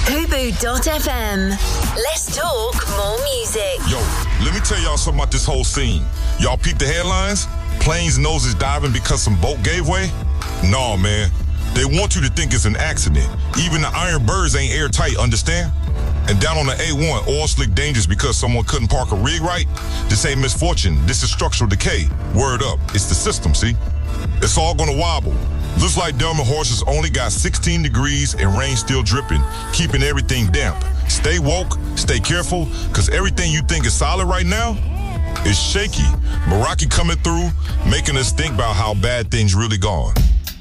Fubu.fm. Let's talk more music. Yo, let me tell y'all something about this whole scene. Y'all peep the headlines? Planes noses diving because some boat gave way? No, man. They want you to think it's an accident. Even the Iron Birds ain't airtight, understand? And down on the A1, oil slick dangerous because someone couldn't park a rig right? This ain't misfortune. This is structural decay. Word up. It's the system, see? It's all gonna wobble. Looks like Delman Horses only got 16 degrees and rain still dripping, keeping everything damp. Stay woke, stay careful, because everything you think is solid right now is shaky. Meraki coming through, making us think about how bad things really gone.